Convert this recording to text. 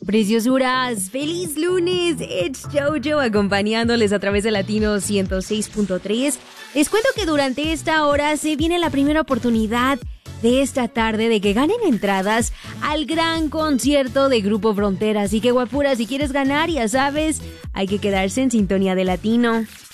Preciosuras, feliz lunes, it's Jojo acompañándoles a través de Latino 106.3. Les cuento que durante esta hora se viene la primera oportunidad de esta tarde de que ganen entradas al gran concierto de Grupo Frontera. Así que guapura, si quieres ganar, ya sabes, hay que quedarse en sintonía de Latino.